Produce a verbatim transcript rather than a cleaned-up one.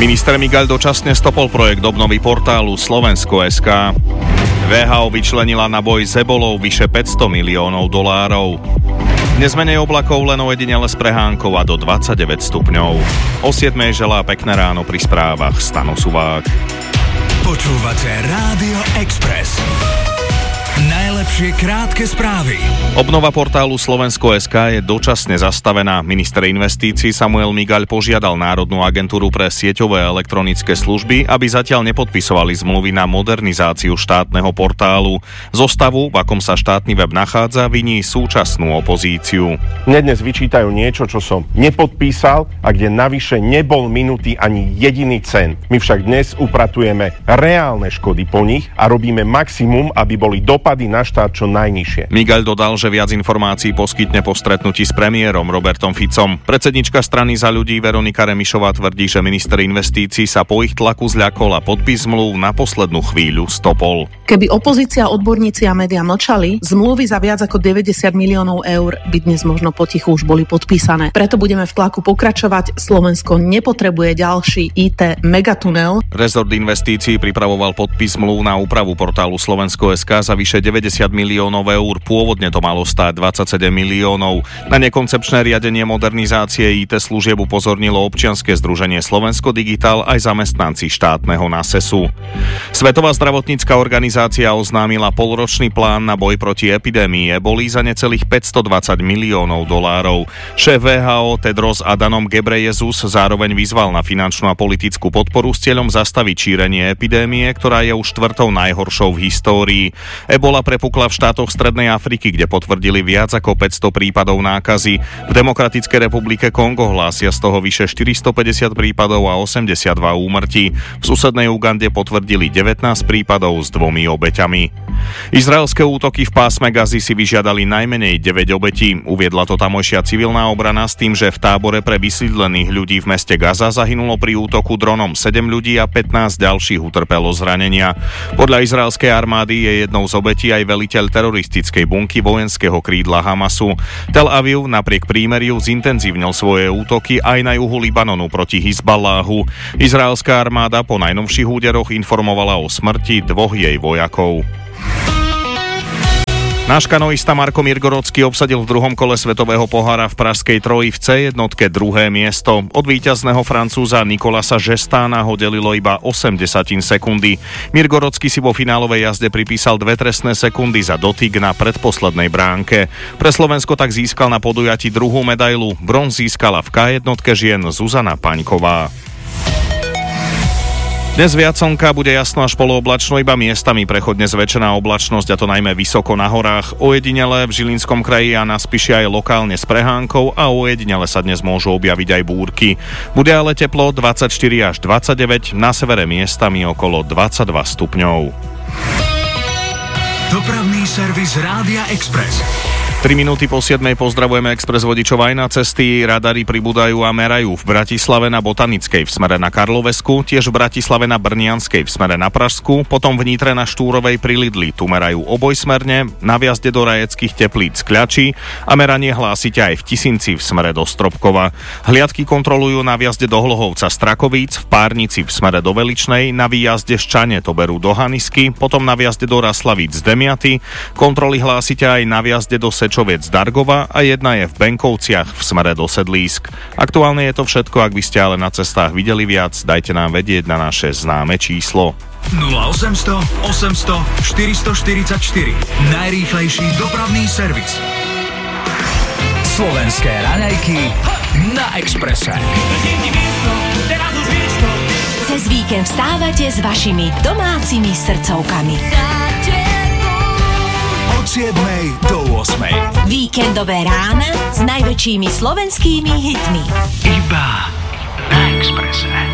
Minister Migaľ dočasne stopol projekt obnovy portálu Slovensko bodka es ká. vé há ó vyčlenila na boj s ebolou vyše päťsto miliónov dolárov. Dnes menej oblakov, len ojedinele s prehánkou a do dvadsaťdeväť stupňov. O siedmej želá pekné ráno pri správach Stano Suvák. Počúvate Rádio Express. Najlepšie krátke správy. Obnova portálu Slovensko bodka es ká je dočasne zastavená. Minister investícií Samuel Migaľ požiadal Národnú agentúru pre sieťové a elektronické služby, aby zatiaľ nepodpisovali zmluvy na modernizáciu štátneho portálu. Zo stavu, v akom sa štátny web nachádza, viní súčasnú opozíciu. Mne dnes vyčítajú niečo, čo som nepodpísal a kde navyše nebol minutý ani jediný cent. My však dnes upratujeme reálne škody po nich a robíme maximum, aby boli do dopady na štát čo najnižšie. Migaľ dodal, že viac informácií poskytne po stretnutí s premiérom Robertom Ficom. Predsednička Strany za ľudí Veronika Remišová tvrdí, že minister investícií sa po ich tlaku zľakol a podpis zmluv na poslednú chvíľu stopol. Keby opozícia, odborníci a médiá mlčali, zmluvy za viac ako deväťdesiat miliónov eur by dnes možno potichu už boli podpísané. Preto budeme v tlaku pokračovať. Slovensko nepotrebuje ďalší í té megatunel. Rezort investícií pripravoval podpis zmluv na úpravu portálu Slovensko bodka es ká za vyše deväťdesiat miliónov eur. Pôvodne to malo stáť dvadsaťsedem miliónov. Na nekoncepčné riadenie modernizácie í té služieb upozornilo občianske združenie Slovensko Digital aj zamestnanci štátneho násesu. Svetová zdravotnícka organizácia oznámila polročný plán na boj proti epidémii eboli za necelých päťstodvadsať miliónov dolárov. Šéf vé há ó Tedros Adhanom Ghebreyesus zároveň vyzval na finančnú a politickú podporu s cieľom zastaviť šírenie epidémie, ktorá je už štvrtou najhoršou v histórii. Ebola prepukla v štátoch Strednej Afriky, kde potvrdili viac ako päťsto prípadov nákazy. V Demokratickej republike Kongo hlásia z toho vyše štyristopäťdesiat prípadov a osemdesiatdva úmrtí. V susednej Ugande potvrdili devätnásť prípadov s dvomi obeťami. Izraelské útoky v pásme Gazy si vyžiadali najmenej deväť obetí. Uviedla to tamojšia civilná obrana s tým, že v tábore pre vysídlených ľudí v meste Gaza zahynulo pri útoku dronom sedem ľudí a pätnásť ďalších utrpelo zranenia. Podľa izraelskej armády je jednou z obetí aj veliteľ teroristickej bunky vojenského krídla Hamasu. Tel Aviv napriek prímeriu zintenzívnil svoje útoky aj na juhu Libanonu proti Hizballáhu. Izraelská armáda po najnovších úderoch informovala o smrti dvoch jej vojakov. Náš kanoista Marko Mirgorocký obsadil v druhom kole svetového pohára v pražskej Troji v cé jednotke druhé miesto. Od víťazného Francúza Nicolasa Gestána ho delilo iba osem desatín sekundy. Mirgorocký si vo finálovej jazde pripísal dve trestné sekundy za dotyk na predposlednej bránke. Pre Slovensko tak získal na podujatí druhú medailu. Bronz získala v ká jednotke žien Zuzana Paňková. Dnes viac slnka, bude jasno až polooblačno, iba miestami prechodne zväčšená oblačnosť, a to najmä vysoko na horách. Ojedinele v Žilinskom kraji a na Spiši aj lokálne s prehánkou a ojedinele sa dnes môžu objaviť aj búrky. Bude ale teplo dvadsaťštyri až dvadsaťdeväť, na severe miestami okolo dvadsaťdva stupňov. Dopravný servis Rádia Express. tri minúty po siedmej pozdravujeme Express vodičov aj na cesty. Radary pribúdajú a merajú v Bratislave na Botanickej v smere na Karlovesku, tiež v Bratislave na Brnianskej v smere na Pražsku, potom v Nitre na Štúrovej pri Lidli. Tu merajú obojsmerne, na vjazde do Rajeckých Teplíc Kľači a meranie hlásite aj v Tisinci v smere do Stropkova. Hliadky kontrolujú na vjazde do Hlohovca Strakovíc, v Párnici v smere do Veličnej, na výjazde z Čane to berú do Hanisky, potom na vjazde do Raslavíc Demiaty. Kontroly hlásite aj na vjazde do Seč Čovec Dargova a jedna je v Benkovciach v smere do Sedlísk. Aktuálne je to všetko, ak by ste ale na cestách videli viac, dajte nám vedieť na naše známe číslo. nula osemsto osemsto štyristoštyridsaťštyri. Najrýchlejší dopravný servis. Slovenské raňajky na Expresse. Cez víkend vstávate s vašimi domácimi srdcovkami. Od siedmej do ôsmej. Víkendové rána s najväčšími slovenskými hitmi. Iba na Expresse.